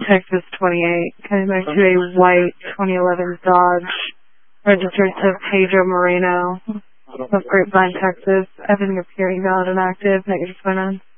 Texas 28, coming back to a white 2011 Dodge, registered to Pedro Moreno of Grapevine, Texas. Everything appearing valid and active. Negative 29.